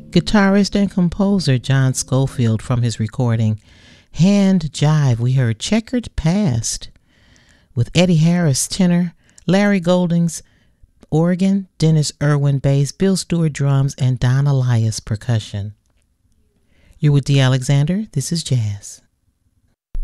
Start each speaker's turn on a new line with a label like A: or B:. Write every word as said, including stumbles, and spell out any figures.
A: Guitarist and composer John Scofield from his recording Hand Jive, we heard Checkered Past with Eddie Harris tenor, Larry Goldings organ, Dennis Irwin bass, Bill Stewart drums, and Don Elias percussion. You're with Dee Alexander. This is Jazz.